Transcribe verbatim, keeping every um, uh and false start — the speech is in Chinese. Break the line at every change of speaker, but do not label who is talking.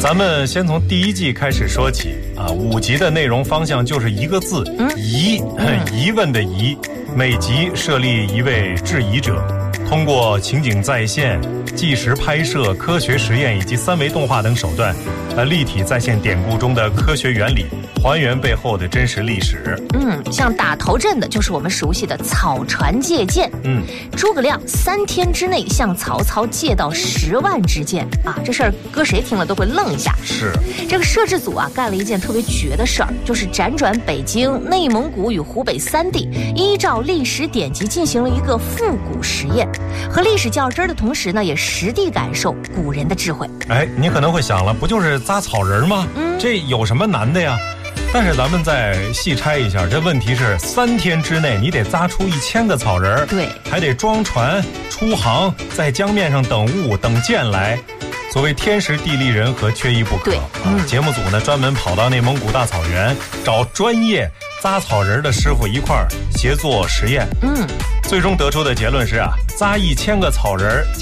咱们先从第一季开始说起啊，五集的内容方向就是一个字，嗯、疑，疑问的疑。每集设立一位质疑者，通过情景再现、纪实拍摄、科学实验以及三维动画等手段，呃，立体再现典故中的科学原理，还原背后的真实历史。
嗯，像打头阵的就是我们熟悉的草船借箭。嗯，诸葛亮三天之内向曹操借到十万支箭啊，这事儿搁谁听了都会愣一下。
是，
这个摄制组啊干了一件特别绝的事儿，就是辗转北京、内蒙古与湖北三地，依照历史典籍进行了一个复古实验，和历史较真儿的同时呢，也实地感受古人的智慧。
哎，你可能会想了，不就是扎草人吗？嗯，这有什么难的呀？但是咱们再细拆一下，这问题是三天之内你得扎出一千个草人，
对，
还得装船出航，在江面上等雾等箭来。所谓天时地利人和，缺一不可。
对，
嗯、啊，节目组呢专门跑到内蒙古大草原，找专业扎草人的师傅一块儿协作实验。嗯，最终得出的结论是啊，扎一千个草人